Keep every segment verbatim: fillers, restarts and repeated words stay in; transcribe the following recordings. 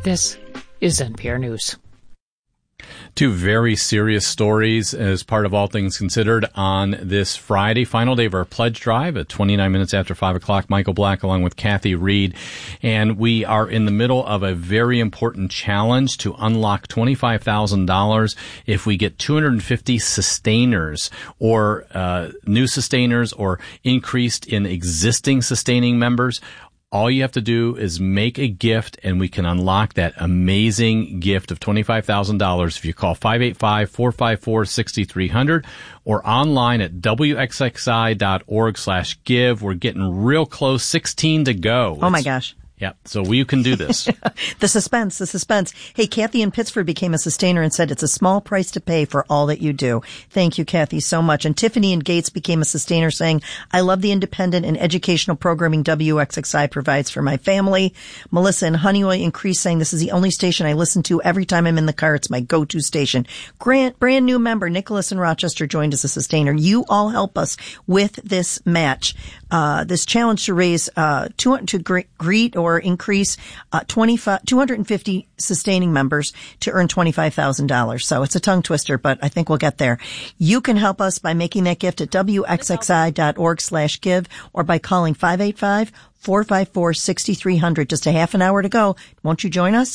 This is N P R News. Two very serious stories as part of All Things Considered on this Friday, final day of our pledge drive at twenty-nine minutes after five o'clock. Michael Black along with Kathy Reed. And we are in the middle of a very important challenge to unlock twenty-five thousand dollars if we get two hundred fifty sustainers or uh, new sustainers or increased in existing sustaining members. All you have to do is make a gift, and we can unlock that amazing gift of twenty-five thousand dollars if you call five eight five, four five four, six three zero zero or online at W X X I dot org slash give. We're getting real close, sixteen to go. Oh, my gosh. Yeah, so you can do this. The suspense, the suspense. Hey, Kathy in Pittsford became a sustainer and said it's a small price to pay for all that you do. Thank you, Kathy, so much. And Tiffany in Gates became a sustainer saying, I love the independent and educational programming W X X I provides for my family. Melissa in Honeyoy increased saying, this is the only station I listen to every time I'm in the car. It's my go-to station. Grant, brand new member, Nicholas in Rochester joined as a sustainer. You all help us with this match, uh, this challenge to raise, uh, two, to greet or increase uh, twenty-five, two hundred fifty sustaining members to earn twenty-five thousand dollars. So it's a tongue twister, but I think we'll get there. You can help us by making that gift at W X X I dot org slash give or by calling five eight five, four five four, six three zero zero. Just a half an hour to go. Won't you join us?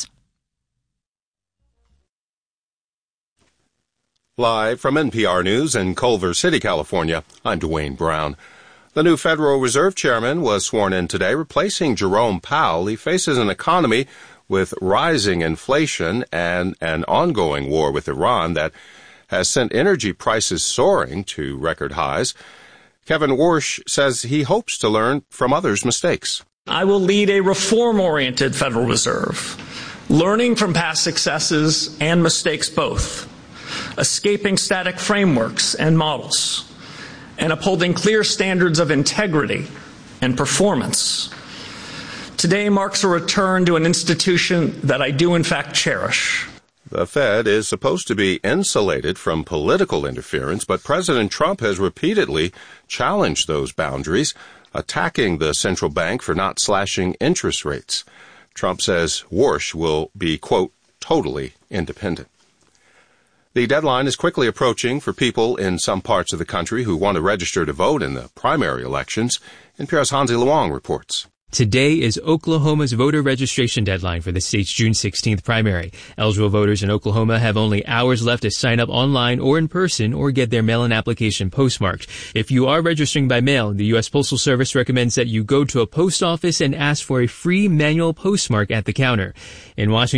Live from N P R News in Culver City, California, I'm Dwayne Brown. The new Federal Reserve Chairman was sworn in today, replacing Jerome Powell. He faces an economy with rising inflation and an ongoing war with Iran that has sent energy prices soaring to record highs. Kevin Warsh says he hopes to learn from others' mistakes. I will lead a reform-oriented Federal Reserve, learning from past successes and mistakes both, escaping static frameworks and models, and upholding clear standards of integrity and performance. Today marks a return to an institution that I do in fact cherish. The Fed is supposed to be insulated from political interference, but President Trump has repeatedly challenged those boundaries, attacking the central bank for not slashing interest rates. Trump says Warsh will be, quote, totally independent. The deadline is quickly approaching for people in some parts of the country who want to register to vote in the primary elections. N P R's Hansi Luong reports. Today is Oklahoma's voter registration deadline for the state's June sixteenth primary. Eligible voters in Oklahoma have only hours left to sign up online or in person or get their mail-in application postmarked. If you are registering by mail, the U S Postal Service recommends that you go to a post office and ask for a free manual postmark at the counter. In Washington,